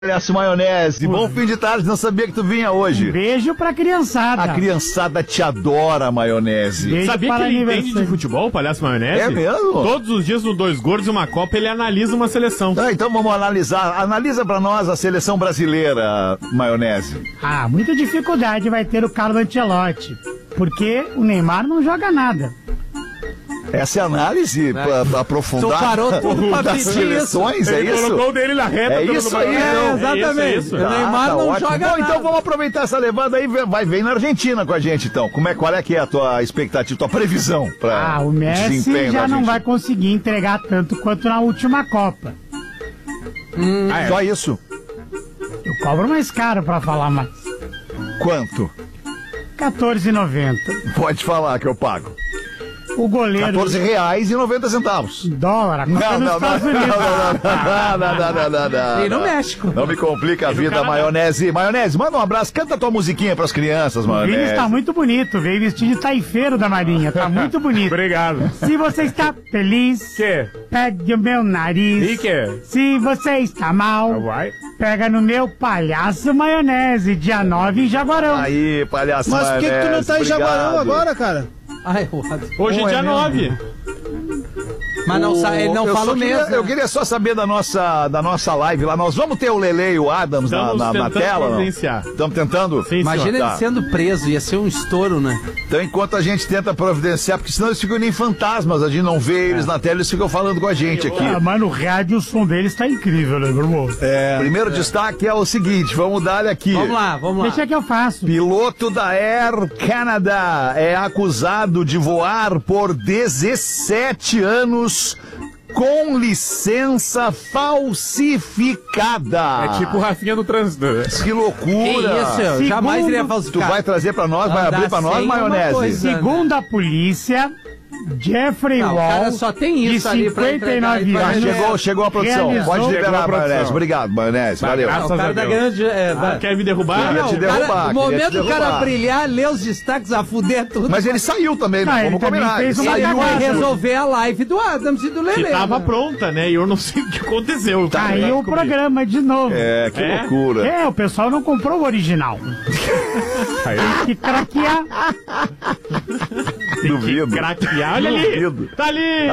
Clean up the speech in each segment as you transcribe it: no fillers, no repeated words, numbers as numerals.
Palhaço Maionese, bom fim de tarde, não sabia que tu vinha hoje. Um beijo pra criançada. A criançada te adora, Maionese. Beijo. Sabia que ele entende de futebol, o Palhaço Maionese? É mesmo? Todos os dias no Dois Gordos e uma Copa ele analisa uma seleção. Então vamos analisar. Analisa pra nós a seleção brasileira, Maionese. Muita dificuldade vai ter o Carlo Ancelotti, porque o Neymar não joga nada. Essa é a análise aprofundada parou tudo pra das seleções, é Ele isso? colocou o dele na reta. É isso aí, É, exatamente. É isso. O Neymar não ótimo. joga Bom, nada. então vamos aproveitar essa levada aí, vem na Argentina com a gente então. Qual é que é a tua expectativa, tua previsão para O Messi já não vai conseguir entregar tanto quanto na última Copa. Só isso? Eu cobro mais caro pra falar mais. Quanto? R$14,90. Pode falar que eu pago. O goleiro... R$14,90. Dólar, a Copa nos Estados Unidos. Não. E no México. Não me complica a vida, Maionese. Maionese, manda um abraço, canta tua musiquinha pras crianças, O Vini Maionese. está muito bonito, veio vestido de taifeiro da Marinha, tá muito bonito. Obrigado. Se você está feliz, Que? pegue o meu nariz. E que? Se você está mal, Vai. pega no meu Palhaço Maionese, dia 9 em Jaguarão. Aí, palhaço Mas por que Maionese, tu não tá em obrigado. Jaguarão agora, cara? Ai, o Adam. Hoje é dia 9. Mas não, ele não fala o mesmo. Eu queria só saber da nossa live lá. Nós vamos ter o Lele e o Adams Estamos na tentando tela? providenciar. Estamos tentando? Sim, Imagina senhor. ele sendo preso, ia ser um estouro, né? Então, enquanto a gente tenta providenciar, porque senão eles ficam nem fantasmas, a gente não vê eles na tela, eles ficam falando com a gente aqui. Mas no rádio o som deles tá incrível, né, meu irmão? Primeiro destaque é o seguinte, vamos dar aqui. Vamos lá. Deixa que eu faço. Piloto da Air Canada é acusado de voar por 17 anos com licença falsificada. É tipo o Rafinha do trânsito. Que loucura. Que isso, eu jamais iria falsificar. Tu vai trazer pra nós, vai Andar abrir pra nós, sem uma Maionese? coisa. Segundo a polícia, Jeffrey Não, o Wall, cara só tem isso de ali pra entregar 59 e vai anos, Chegou a produção. realizou- Pode liberar, Chegou a produção. Maionese. Obrigado, Maionese. Valeu. Graças O cara a tá Deus. ganhando. Quer me derrubar? Queria te o derrubar, cara, queria no momento te do cara derrubar. brilhar, ler os destaques, a fuder tudo. Mas ele saiu também, Não, né? ele Vamos também combinar. fez Ele uma ele saiu. vai cagada. resolver a live do Adams e do Lelê. Que tava né? pronta, né? E eu não sei o que aconteceu. Caiu o programa de novo. Que É? loucura. O pessoal não comprou o original. Tem que craquear. Duvido. Craquear. Olha ali. Duvido. Tá ali.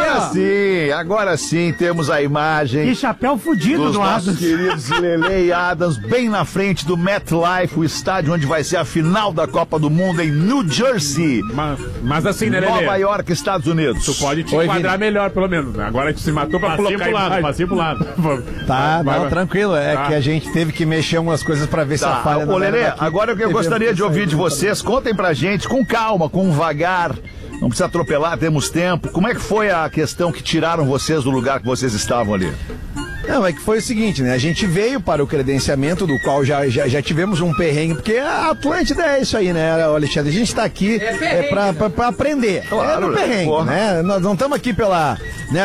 Agora sim, temos a imagem Que chapéu fudido dos do nossos Adams. queridos Lele e Adams, bem na frente do MetLife, o estádio onde vai ser a final da Copa do Mundo em New Jersey, Mas assim, né, Nova Lelê? York, Estados Unidos. Tu pode te enquadrar melhor, pelo menos. Né? Agora a gente se matou pra colocar pro lado. Passinho pro lado. Tá, tranquilo. É Tá. que a gente teve que mexer umas coisas pra ver se a falha Ô, Lelê, daqui. agora o que eu gostaria de ouvir de vocês, contem pra gente, com calma, com vagar, não precisa atropelar, temos tempo. Como é que foi a questão que tiraram vocês do lugar que vocês estavam ali? Não, é que foi o seguinte, né? A gente veio para o credenciamento, do qual já tivemos um perrengue, porque a Atlântida é isso aí, né, Alexandre? A gente tá aqui pra aprender. Claro, no perrengue, porra. né? Nós não estamos aqui pela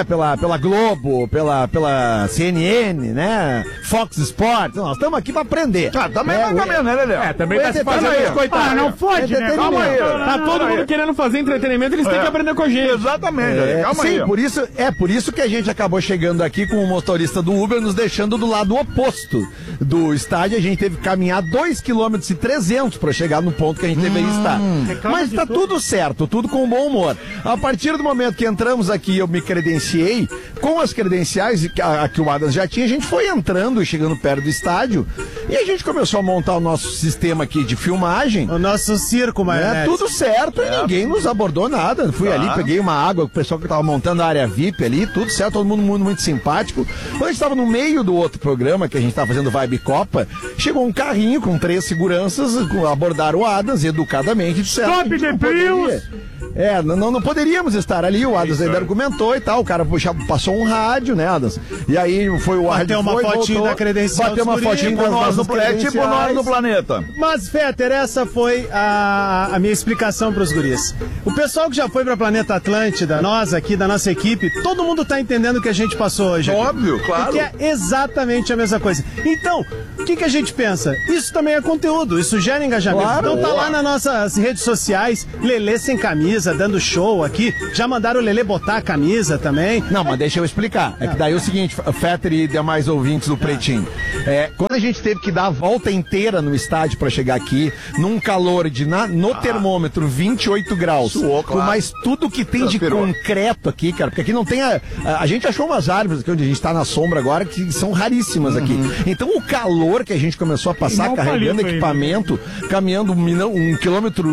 Globo, pela CNN, né? Fox Sports. Nós estamos aqui pra aprender. Também mais ou menos, né, Lelê? Também tá se fazendo aí. os coitados. Não fode, né? Calma aí. Tá todo mundo querendo fazer entretenimento, eles têm que aprender com a gente. Exatamente, Lelê, calma sim, aí. por isso que a gente acabou chegando aqui com o motorista do Uber nos deixando do lado oposto do estádio. A gente teve que caminhar 2,3 km para chegar no ponto que a gente deveria estar. Mas tá tudo certo, tudo com bom humor. A partir do momento que entramos aqui, eu me credenciei com as credenciais que o Adams já tinha, a gente foi entrando e chegando perto do estádio e a gente começou a montar o nosso sistema aqui de filmagem. O nosso circo, Maionese. Tudo certo e ninguém nos abordou nada. Fui ali, peguei uma água, o pessoal que tava montando a área VIP ali, tudo certo, todo mundo muito simpático. Quando a gente tava no meio do outro programa, que a gente tava fazendo Vibe Copa, chegou um carrinho com 3 seguranças, abordaram o Adams educadamente, disseram Stop que a gente the não poderia. pills! Não poderíamos estar ali, o Adams ainda argumentou e tal, o cara passou um rádio, né, Adams? E aí foi o Bateu uma fotinho da credencial bateu uma dos guris, fotinho Tipo das nós nossas no planeta, tipo nós no planeta. Mas, Fetter, essa foi a minha explicação pros guris. O pessoal que já foi pra Planeta Atlântida, nós aqui da nossa equipe, todo mundo tá entendendo o que a gente passou hoje. aqui. Óbvio, claro. Porque é exatamente a mesma coisa. Então, o que a gente pensa? Isso também é conteúdo, isso gera engajamento. Claro. Então tá lá nas nossas redes sociais, Lelê sem camisa, camisa, dando show aqui. Já mandaram o Lelê botar a camisa também. Não, mas deixa eu explicar. É que daí é o seguinte, Fetter e demais ouvintes do Pretinho. Quando a gente teve que dar a volta inteira no estádio pra chegar aqui, num calor no termômetro 28 graus, Suou, com claro. mais tudo que tem de Transpirou. concreto aqui, cara, porque aqui não tem a gente achou umas árvores aqui onde a gente tá na sombra agora que são raríssimas aqui. Então o calor que a gente começou a passar carregando equipamento, caminhando 1,5 quilômetro,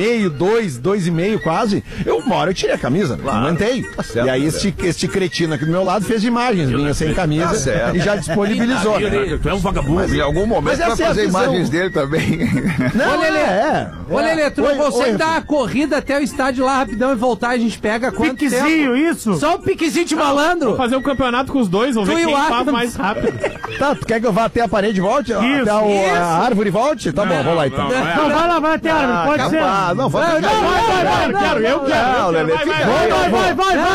dois e meio quase, uma hora eu tirei a camisa, não aguentei. certo, E aí este cretino aqui do meu lado fez imagens, vinha sem camisa certo. e já disponibilizou. né? Tu é um vagabundo. Mas em algum momento Mas vai essa é a fazer visão. imagens dele também. Não, Ô, Lelê, Ô, Lelê, tu não Oi, consegue oi. dar uma corrida até o estádio lá rapidão e voltar, a gente pega quanto Piquezinho, tempo? isso? Só um piquezinho de malandro. Fazer um campeonato com os dois, vamos Tu ver e quem o faz Adams. mais rápido. Tá, tu quer que eu vá até a parede e volte? Até Isso. a árvore e volte? Tá bom, vamos lá então. Não, vai lá, vai até a árvore, pode ser. Capaz. Não, vai Vai, eu quero. Não, Lelê, fica aí.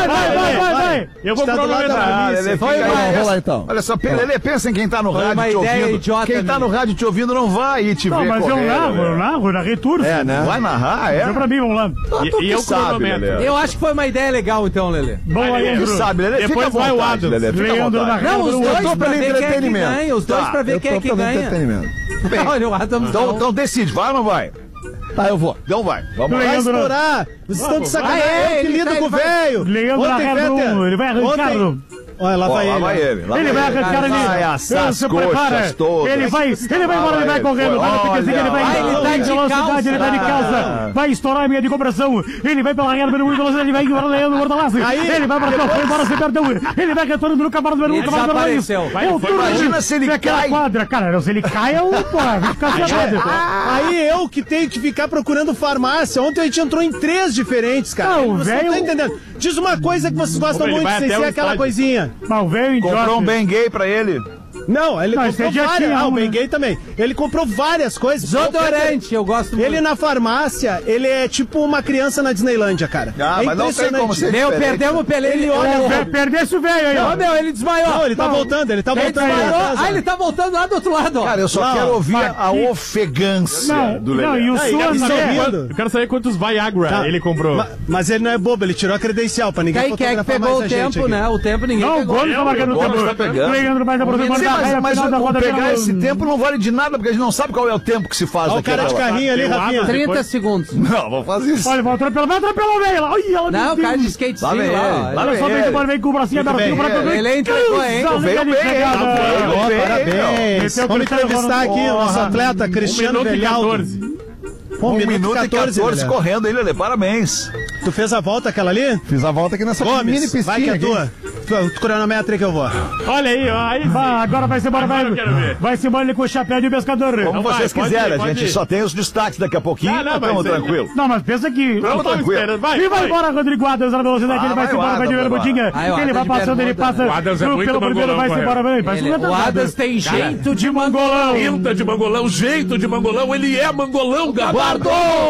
Vai. Eu vou Está do lado da cronometrar. polícia. Lelê, Foi fica aí. uma- vamos lá, então. Olha só, Lelê, pensa em quem tá no Foi uma rádio te ideia ouvindo. idiota Quem tá no rádio te ouvindo não vai ir te Não, ver mas eu correndo. narro, narrei tudo. É, né? Vai narrar, é? Deu pra mim, vamos lá. Tu E que eu sabe, cronometro. Lelê. Eu acho que foi uma ideia legal então, Lelê. Bom Vai, aí, Lelê. Tu Bruno. sabe, Lelê, Depois fica à vai o vontade, Adams. Lelê, fica à Leandro vontade. narrando. Não, os Eu dois tô pra pelo ver quem é que entretenimento. ganha. Os dois Tá, pra ver Eu quem é tô que pelo ganha. entretenimento. Olha, o Adams não. Então decide, vai ou não vai? Tá, eu vou. Então vai, vamos lá. Vai Leandro. estourar. Vocês estão de sacanagem. vai, Eu que ele lido tá- com o velho. Leandro Ontem, narrando Fetter, ele vai arrancar. ontem- Olha, lá Ó, vai lá ele. vai ele. Lá Ele vai ele. arrancar ali. Vai assar as Se prepara. coxas todas. Ele vai embora, ele vai correndo. Vai no piquezinho, ele vai olha, ele tá de velocidade, ele tá de calça. calça. Vai estourar a meia de compressão. Ele vai pela reta, muito velocidade, ele vai embora Leandro Bortolassi. Ele vai pra trás, foi embora sem perdão. Ele vai retornando no camarote, Ele desapareceu. É o turno Imagina se ele daquela cai. quadra. Cara, se ele cai, é o porra. Vai ficar sabendo. Aí eu que tenho que ficar procurando farmácia. Ontem a gente entrou em 3 diferentes, cara. Não, Vocês velho- não estão entendendo. Diz uma coisa que vocês gostam Ele muito, vai sem até ser o aquela estádio. coisinha. Mas o velho Comprou um idiota. bem gay pra ele. Não, ele Não, esse comprou aí já várias. tinha Ah, o um, Ben né? Gay também. Ele comprou várias coisas. Desodorante, eu gosto muito. Ele na farmácia, ele é tipo uma criança na Disneylândia, cara. Ah, é mas não tem como ser Meu, diferente. perdemos o Pelé. Ele olha. Perdesse o velho aí, ó. Não, meu, ele desmaiou. Não, ele tá voltando, ele tá Ele voltando. desmaiou. Ah, ele tá voltando lá do outro lado, ó. Cara, eu só Não, quero ouvir mas a que- ofegância Não, do não, Lelê. e o Aí, Suan eles também. estão rindo. Eu quero saber quantos Viagra Tá. ele comprou. Mas ele não é bobo, ele tirou a credencial pra ninguém Quem é que fotografar pegou mais o a gente tempo, aqui. né? O tempo ninguém Não, o pegou. Gomes tá marcando o Gomes tempo. tá pegando. Leandro vai se aproximando Sim, da raia, mas final da roda pegar pela- esse tempo não vale de nada, porque a gente não sabe qual é o tempo que se faz Olha o cara de daquela. carrinho ali, Tem o Rafinha. Adams. 30 Depois- segundos. Não, vamos fazer isso. Olha, vai atropelar o velho lá. Olha, ela Não, o cara de skate Lá sim, vem lá, ele, ó. lá Olha vem só, ele. vem com o bracinho Muito aberto, bem, com o braço ele entregou, hein? Cruzado, Veio ele bem, chegada. veio Ó, bem, parabéns. Esse é o Vamos Cristiano entrevistar aqui o nosso Porra. atleta 1 Cristiano minuto e Velhaldo. 14. 1 1 minuto e 14 Lelé. correndo, hein, Lelê? Parabéns. Tu fez a volta aquela ali? Fiz a volta aqui nessa mini Gomes, piscina vai que é aqui. tua. Tu cronometra aí que eu vou. Olha aí, ó. Aí sim. Agora vai-se embora, Agora eu quero ver. vai-se embora ele com o chapéu de pescador. Como Então vai, vocês pode quiserem, ir, a pode gente ir. só tem os destaques daqui a pouquinho. Não, não, Estamos mas é- tranquilo. Não, mas pensa que... Vamos Tô tranquilo. esperando. Vai, E vai vai. embora Rodrigo Adams na velocidade, ele vai se embora, vai de Adams, bermudinha, vai. Vai, o ele vai Adams de passando, ele bermuda. passa O Adams é muito pelo primeiro, mangolão, vai se correto. embora, vai, parece um O Adams tem jeito de mangolão. Pinta de mangolão, jeito de mangolão, ele é mangolão, gabardo!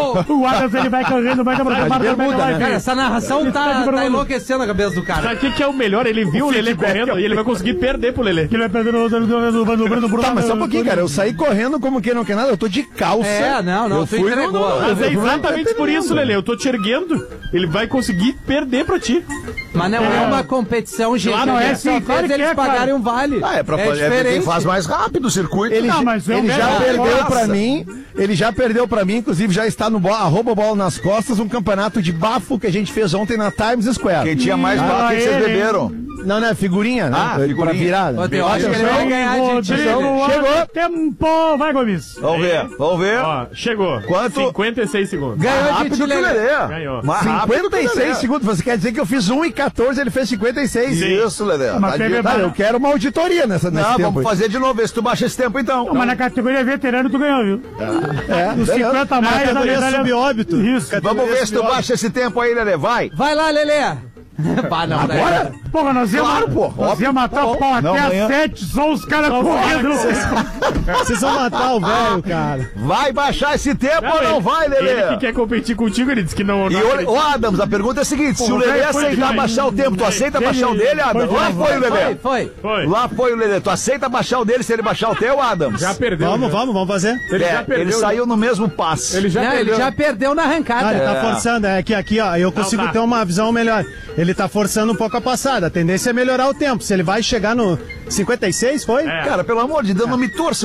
O Adams, ele vai correndo, vai aproximar da bermuda, né? Cara, essa narração tá enlouquecendo a cabeça do cara. Sabe o que é o melhor? Ele viu o Lelê correndo e ele vai conseguir perder pro Lelê. Que ele vai perder o Bruno. Tá, mas só um pouquinho, cara. Eu saí correndo como quem não quer nada. Eu tô de calça. É, não, Eu tu fui entregou. Mas é Eu fui exatamente por isso, Lelê. Eu tô te erguendo. Ele vai conseguir perder pra ti. Mas não é uma competição, gente. Claro, a é gente só sim, claro fez que eles é, cara. pagarem um vale. Ah, é pra fazer quem diferente. faz mais rápido o circuito. Ele, Não, mas ele eu já quero- perdeu Nossa. pra mim, ele já perdeu pra mim, inclusive já está no @bola nas costas, um campeonato de bafo que a gente fez ontem na Times Square. Quem tinha mais bafo que vocês ele, hein? beberam. Não, é figurinha, né? Ah, figurinha. Pra virar. Ô, eu acho que ele vai ganhar de ti. Chegou. Tempo, vai, Gomes. Vamos ver, vamos ver. Ó, chegou. Quanto? 56 segundos. Ganhou de Rápido ti, que o Lelê. Lelê. Ganhou. Mais rápido que o Lelê. 56 segundos, você quer dizer que eu fiz 1:14, ele fez 56. Isso, Lelê. Mas Tá teve- de- Tá, eu quero uma auditoria nesse Não, tempo. vamos fazer de novo, ver se tu baixa esse tempo então. Mas na categoria veterano tu ganhou, viu? É, Os 50 a mais da Categoria medalha... subóbito. Isso. Vamos ver se tu baixa esse tempo aí, Lelê. Vai. Vai lá, Lelê. Pá, não, Agora? daí- Porra, nós íamos, Claro, pô. nós íamos matar o pau Não, até amanhã- às 7, só os caras correndo. Vocês vão matar o velho, cara. Vai baixar esse tempo ou não vai, Ele que Lelê? quer competir contigo, ele disse que não. E ô, Adams, a pergunta é a seguinte: se o o Lelê velho foi aceitar demais. baixar o tempo, tu aceita Ele- baixar o dele, Adams? foi Lá demais. foi o Lelê. Foi. Lá foi o Lelê. Tu aceita baixar o dele se ele baixar o teu, Adams? Já perdeu. Vamos fazer. Ele já perdeu. Ele saiu no mesmo passe. Ele já Não, perdeu. ele já perdeu na arrancada. Ah, ele tá forçando, é que aqui, ó, eu consigo tá. ter uma visão melhor. Ele tá forçando um pouco a passada. A tendência é melhorar o tempo. Se ele vai chegar no 56, foi? Cara, pelo amor de Deus, não me torça